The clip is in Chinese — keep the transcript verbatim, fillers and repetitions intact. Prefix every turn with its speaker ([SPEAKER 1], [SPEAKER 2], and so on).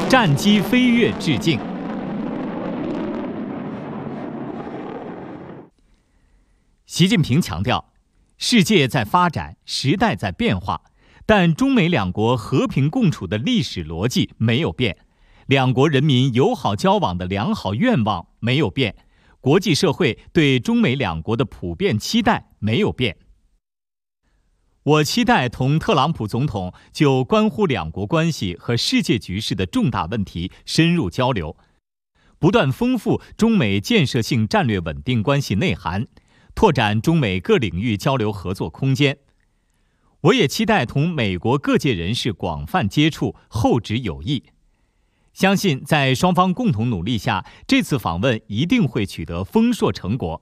[SPEAKER 1] 战机飞跃致敬。习近平强调，世界在发展，时代在变化，但中美两国和平共处的历史逻辑没有变，两国人民友好交往的良好愿望没有变，国际社会对中美两国的普遍期待没有变。我期待同特朗普总统就关乎两国关系和世界局势的重大问题深入交流，不断丰富中美建设性战略稳定关系内涵，拓展中美各领域交流合作空间。我也期待同美国各界人士广泛接触，厚植友谊。相信在双方共同努力下，这次访问一定会取得丰硕成果，